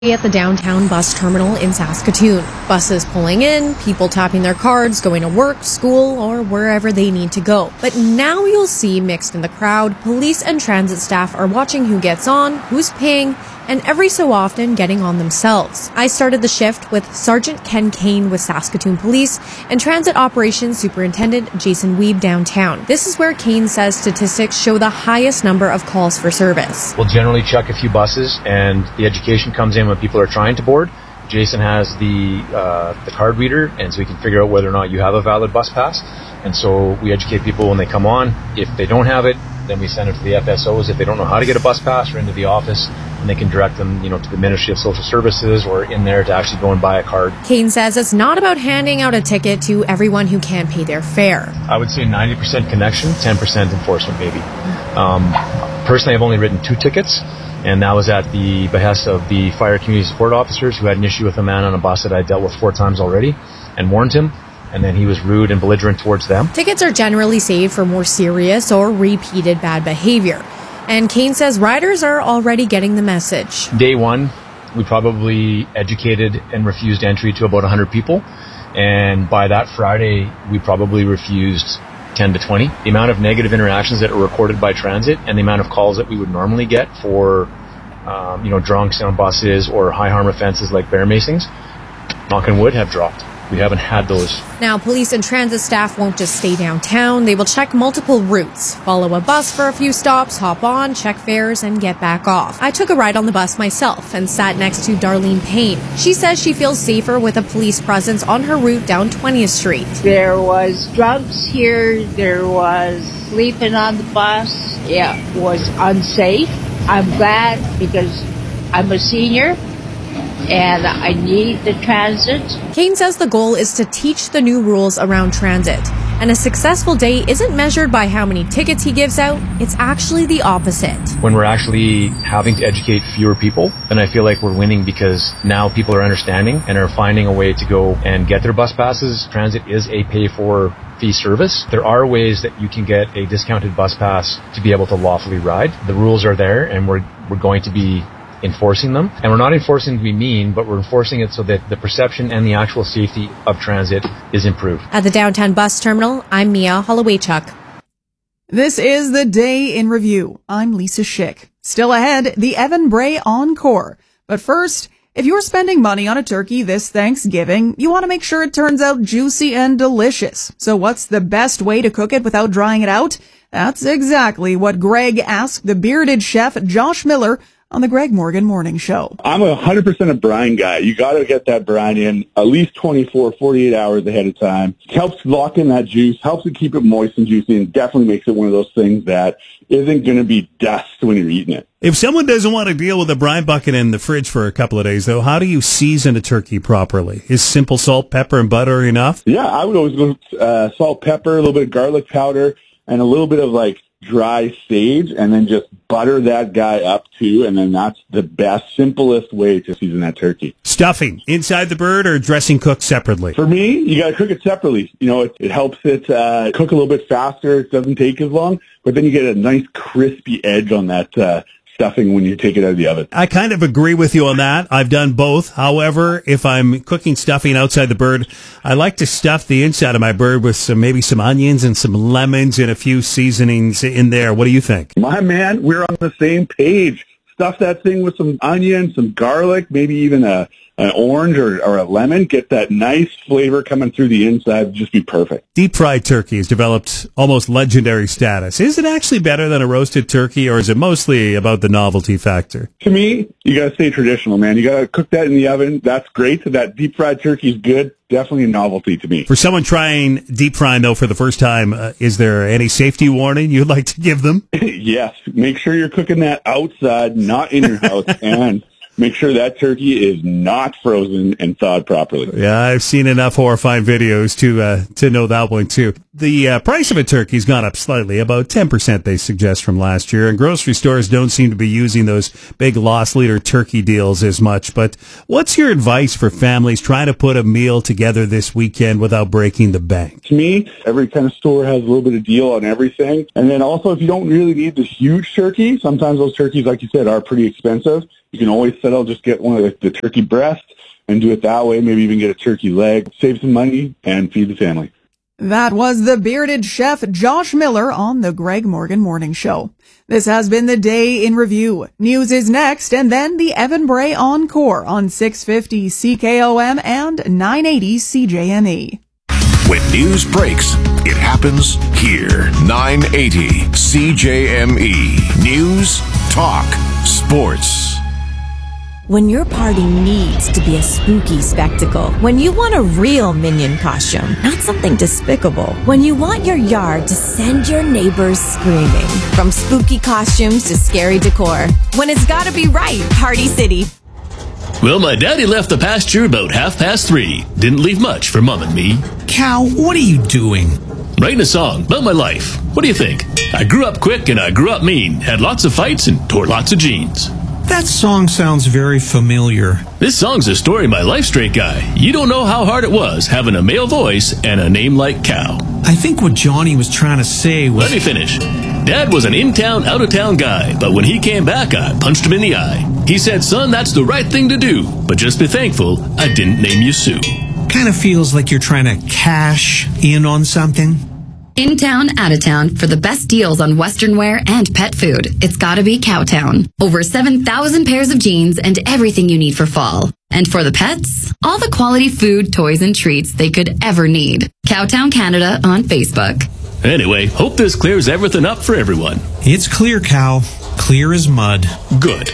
At the downtown bus terminal in Saskatoon. Buses pulling in, people tapping their cards, going to work, school, or wherever they need to go. But now you'll see mixed in the crowd, police and transit staff are watching who gets on, who's paying, and every so often getting on themselves. I started the shift with Sergeant Ken Kane with Saskatoon Police and Transit Operations Superintendent Jason Wiebe downtown. This is where Kane says statistics show the highest number of calls for service. We'll generally check a few buses, and the education comes in when people are trying to board. Jason has the card reader, and so he can figure out whether or not you have a valid bus pass. And so we educate people when they come on. If they don't have it, then we send it to the FSOs. If they don't know how to get a bus pass, or into the office, and they can direct them, to the Ministry of Social Services or in there to actually go and buy a card. Kane says it's not about handing out a ticket to everyone who can't pay their fare. I would say 90% connection, 10% enforcement, maybe. Personally, I've only written 2 tickets. And that was at the behest of the fire community support officers who had an issue with a man on a bus that I dealt with 4 times already and warned him. And then he was rude and belligerent towards them. Tickets are generally saved for more serious or repeated bad behavior. And Kane says riders are already getting the message. Day one, we probably educated and refused entry to about 100 people. And by that Friday, we probably refused 10 to 20. The amount of negative interactions that are recorded by transit and the amount of calls that we would normally get for, drunks on buses or high harm offenses like bear macings, knock on wood, have dropped. We haven't had those. Now, police and transit staff won't just stay downtown. They will check multiple routes, follow a bus for a few stops, hop on, check fares, and get back off. I took a ride on the bus myself and sat next to Darlene Payne. She says she feels safer with a police presence on her route down 20th Street. There was drunks here. There was sleeping on the bus. It was unsafe. I'm glad because I'm a senior and I need the transit. Kane says the goal is to teach the new rules around transit. And a successful day isn't measured by how many tickets he gives out. It's actually the opposite. When we're actually having to educate fewer people, then I feel like we're winning because now people are understanding and are finding a way to go and get their bus passes. Transit is a pay-for-fee service. There are ways that you can get a discounted bus pass to be able to lawfully ride. The rules are there, and we're going to be enforcing them. And we're not enforcing to be mean, but we're enforcing it so that the perception and the actual safety of transit is improved. At the downtown bus terminal, I'm Mia Hollowaychuk. This is the Day in Review. I'm Lisa Schick. Still ahead, the Evan Bray Encore. But first, if you're spending money on a turkey this Thanksgiving, you want to make sure it turns out juicy and delicious. So what's the best way to cook it without drying it out? That's exactly what Greg asked the bearded chef Josh Miller on the Greg Morgan Morning Show. I'm 100% a brine guy. You got to get that brine in at least 24, 48 hours ahead of time. It helps lock in that juice, helps it keep it moist and juicy, and definitely makes it one of those things that isn't going to be dust when you're eating it. If someone doesn't want to deal with a brine bucket in the fridge for a couple of days, though, how do you season a turkey properly? Is simple salt, pepper, and butter enough? Yeah, I would always go salt, pepper, a little bit of garlic powder, and a little bit of dry sage, and then just butter that guy up too, and then that's the best, simplest way to season that turkey. Stuffing inside the bird or dressing cooked separately? For me, you got to cook it separately. It helps it cook a little bit faster. It doesn't take as long, but then you get a nice crispy edge on that stuffing when you take it out of the oven. I kind of agree with you on that. I've done both. However, if I'm cooking stuffing outside the bird, I like to stuff the inside of my bird with maybe some onions and some lemons and a few seasonings in there. What do you think? My man, we're on the same page. Stuff that thing with some onion, some garlic, maybe even an orange or a lemon. Get that nice flavor coming through the inside. It'd just be perfect. Deep fried turkey has developed almost legendary status. Is it actually better than a roasted turkey, or is it mostly about the novelty factor? To me, you got to stay traditional, man. You got to cook that in the oven. That's great. That deep fried turkey is good. Definitely a novelty to me. For someone trying deep frying, though, for the first time, is there any safety warning you'd like to give them? Yes. Make sure you're cooking that outside, not in your house, and make sure that turkey is not frozen and thawed properly. Yeah, I've seen enough horrifying videos to know that one, too. The price of a turkey's gone up slightly, about 10% they suggest from last year, and grocery stores don't seem to be using those big loss leader turkey deals as much. But what's your advice for families trying to put a meal together this weekend without breaking the bank? To me, every kind of store has a little bit of deal on everything. And then also, if you don't really need this huge turkey, sometimes those turkeys, like you said, are pretty expensive. You can always settle, just get one of the turkey breast and do it that way. Maybe even get a turkey leg, save some money, and feed the family. That was the bearded chef Josh Miller on the Greg Morgan Morning Show. This has been the Day in Review. News is next, and then the Evan Bray Encore on 650 CKOM and 980 CJME. When news breaks, it happens here. 980 CJME. News, talk, sports. When your party needs to be a spooky spectacle, when you want a real Minion costume, not something despicable, when you want your yard to send your neighbors screaming, from spooky costumes to scary decor, when it's gotta be right, Party City. Well, my daddy left the pasture about 3:30. Didn't leave much for Mom and me. Cal, what are you doing? Writing a song about my life. What do you think? I grew up quick and I grew up mean, had lots of fights and tore lots of jeans. That song sounds very familiar. This song's a story of my life, straight guy. You don't know how hard it was having a male voice and a name like Cal. I think what Johnny was trying to say was... Let me finish. Dad was an in-town, out-of-town guy, but when he came back, I punched him in the eye. He said, son, that's the right thing to do, but just be thankful I didn't name you Sue. Kind of feels like you're trying to cash in on something. In town, out of town, for the best deals on Western wear and pet food, it's gotta be Cowtown. Over 7,000 pairs of jeans and everything you need for fall. And for the pets, all the quality food, toys, and treats they could ever need. Cowtown Canada on Facebook. Anyway, hope this clears everything up for everyone. It's clear, Cal. Clear as mud. Good.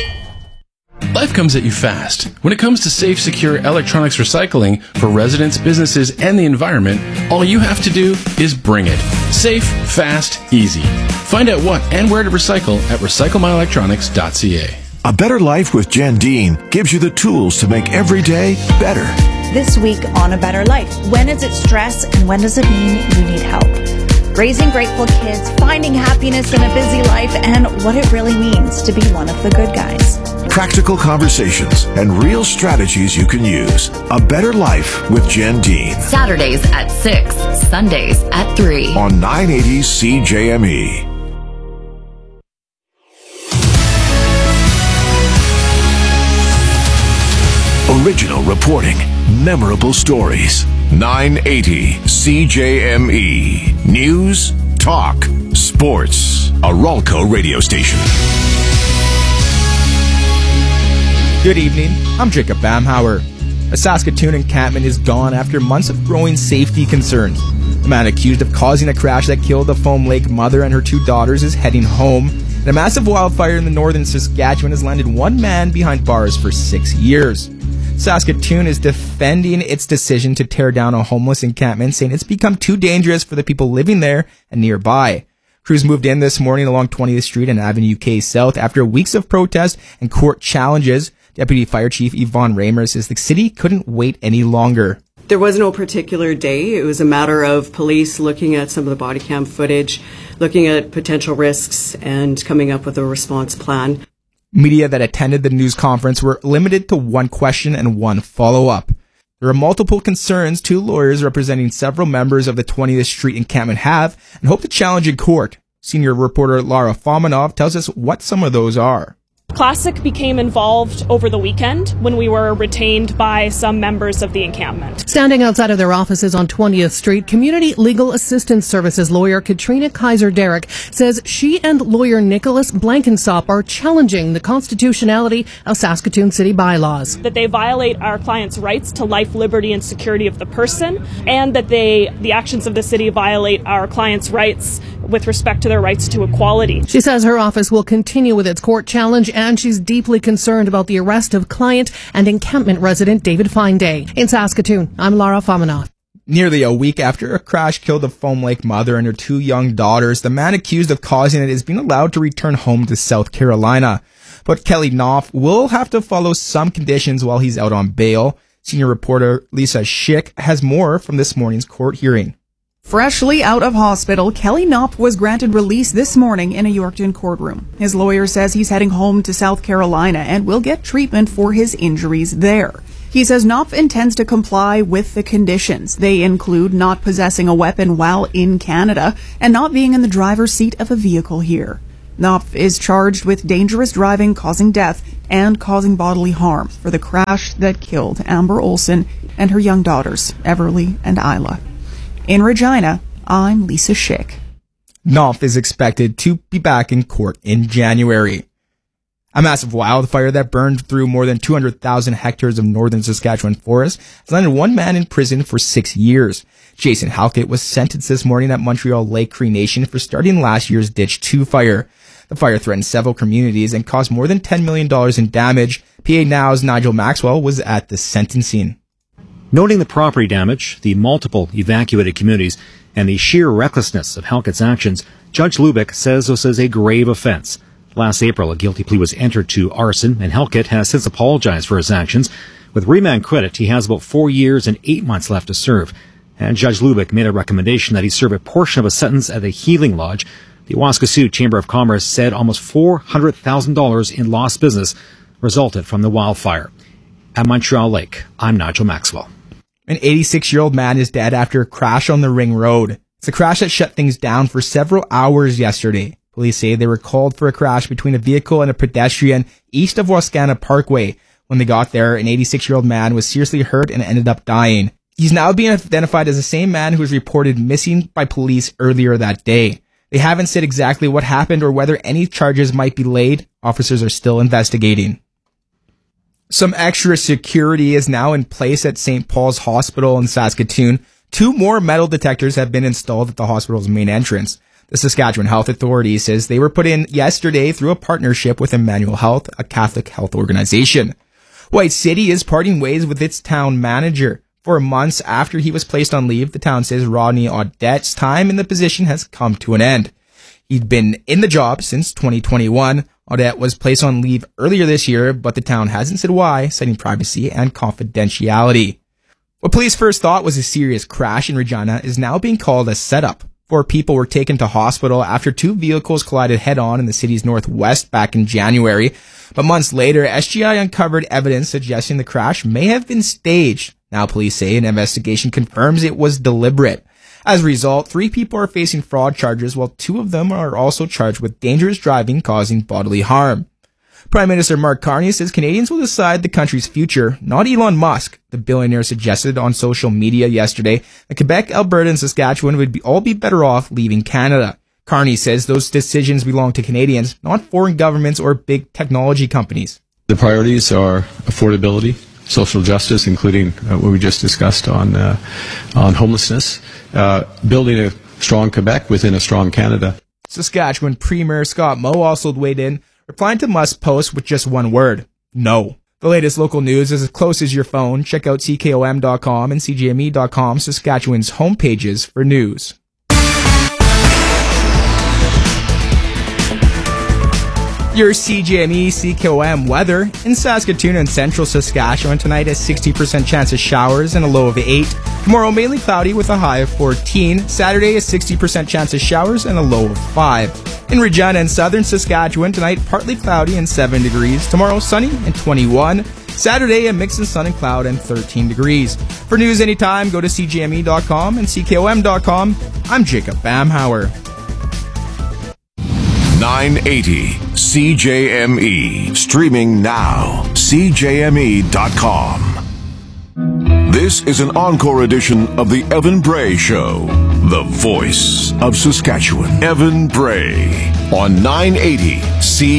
Life comes at you fast. When it comes to safe, secure electronics recycling for residents, businesses, and the environment, all you have to do is bring it. Safe, fast, easy. Find out what and where to recycle at recyclemyelectronics.ca. A Better Life with Jen Dean gives you the tools to make every day better. This week on A Better Life, when is it stress and when does it mean you need help? Raising grateful kids, finding happiness in a busy life, and what it really means to be one of the good guys. Practical conversations and real strategies you can use. A Better Life with Jen Dean. Saturdays at 6, Sundays at 3. On 980 CJME. Original reporting. Memorable stories. 980 CJME. News, talk, sports. A Ralco radio station. Good evening, I'm Jacob Bamhauer. A Saskatoon encampment is gone after months of growing safety concerns. The man accused of causing a crash that killed the Foam Lake mother and her 2 daughters is heading home. And a massive wildfire in the northern Saskatchewan has landed one man behind bars for 6 years. Saskatoon is defending its decision to tear down a homeless encampment, saying it's become too dangerous for the people living there and nearby. Crews moved in this morning along 20th Street and Avenue K South after weeks of protest and court challenges. Deputy Fire Chief Yvonne Raymer says the city couldn't wait any longer. There was no particular day. It was a matter of police looking at some of the body cam footage, looking at potential risks, and coming up with a response plan. Media that attended the news conference were limited to one question and one follow-up. There are multiple concerns 2 lawyers representing several members of the 20th Street encampment have and hope to challenge in court. Senior reporter Lara Fomanov tells us what some of those are. Classic became involved over the weekend when we were retained by some members of the encampment. Standing outside of their offices on 20th Street, Community Legal Assistance Services lawyer Katrina Kaiser-Derrick says she and lawyer Nicholas Blankensop are challenging the constitutionality of Saskatoon city bylaws. That they violate our clients' rights to life, liberty, and security of the person, and that the actions of the city violate our clients' rights with respect to their rights to equality. She says her office will continue with its court challenge, and she's deeply concerned about the arrest of client and encampment resident David Fineday. In Saskatoon, I'm Lara Fomanov. Nearly a week after a crash killed the Foam Lake mother and her 2 young daughters, the man accused of causing it is being allowed to return home to South Carolina. But Kelly Knopf will have to follow some conditions while he's out on bail. Senior reporter Lisa Schick has more from this morning's court hearing. Freshly out of hospital, Kelly Knopp was granted release this morning in a Yorkton courtroom. His lawyer says he's heading home to South Carolina and will get treatment for his injuries there. He says Knopp intends to comply with the conditions. They include not possessing a weapon while in Canada and not being in the driver's seat of a vehicle here. Knopp is charged with dangerous driving causing death and causing bodily harm for the crash that killed Amber Olsen and her young daughters, Everly and Isla. In Regina, I'm Lisa Schick. Knopp is expected to be back in court in January. A massive wildfire that burned through more than 200,000 hectares of northern Saskatchewan forest has landed one man in prison for 6 years. Jason Halkett was sentenced this morning at Montreal Lake Cree Nation for starting last year's Ditch 2 fire. The fire threatened several communities and caused more than $10 million in damage. PA Now's Nigel Maxwell was at the sentencing. Noting the property damage, the multiple evacuated communities, and the sheer recklessness of Halkett's actions, Judge Lubick says this is a grave offense. Last April, a guilty plea was entered to arson, and Halkett has since apologized for his actions. With remand credit, he has about 4 years and 8 months left to serve. And Judge Lubick made a recommendation that he serve a portion of a sentence at the Healing Lodge. The Waskesiu Chamber of Commerce said almost $400,000 in lost business resulted from the wildfire. At Montreal Lake, I'm Nigel Maxwell. An 86-year-old man is dead after a crash on the Ring Road. It's a crash that shut things down for several hours yesterday. Police say they were called for a crash between a vehicle and a pedestrian east of Wascana Parkway. When they got there, an 86-year-old man was seriously hurt and ended up dying. He's now being identified as the same man who was reported missing by police earlier that day. They haven't said exactly what happened or whether any charges might be laid. Officers are still investigating. Some extra security is now in place at St. Paul's Hospital in Saskatoon. 2 more metal detectors have been installed at the hospital's main entrance. The Saskatchewan Health Authority says they were put in yesterday through a partnership with Emmanuel Health, a Catholic health organization. White City is parting ways with its town manager. For months after he was placed on leave, the town says Rodney Audette's time in the position has come to an end. He'd been in the job since 2021. Audette was placed on leave earlier this year, but the town hasn't said why, citing privacy and confidentiality. What police first thought was a serious crash in Regina is now being called a setup. 4 people were taken to hospital after 2 vehicles collided head-on in the city's northwest back in January. But months later, SGI uncovered evidence suggesting the crash may have been staged. Now police say an investigation confirms it was deliberate. As a result, 3 people are facing fraud charges, while 2 of them are also charged with dangerous driving causing bodily harm. Prime Minister Mark Carney says Canadians will decide the country's future, not Elon Musk. The billionaire suggested on social media yesterday that Quebec, Alberta, and Saskatchewan would all be better off leaving Canada. Carney says those decisions belong to Canadians, not foreign governments or big technology companies. The priorities are affordability, social justice, including what we just discussed on homelessness, building a strong Quebec within a strong Canada. Saskatchewan Premier Scott Moe also weighed in, replying to Musk's post with just one word: no. The latest local news is as close as your phone. Check out CKOM.com and CJME.com, Saskatchewan's homepages for news. Your CJME CKOM weather. In Saskatoon and central Saskatchewan tonight, a 60% chance of showers and a low of 8. Tomorrow, mainly cloudy with a high of 14. Saturday, a 60% chance of showers and a low of 5. In Regina and southern Saskatchewan tonight, partly cloudy and 7 degrees. Tomorrow, sunny and 21. Saturday, a mix of sun and cloud and 13 degrees. For news anytime, go to CJME.com and CKOM.com. I'm Jacob Bamhauer. 980 CJME. Streaming now. CJME.com. This is an encore edition of the Evan Bray Show. The voice of Saskatchewan. Evan Bray on 980 CJME.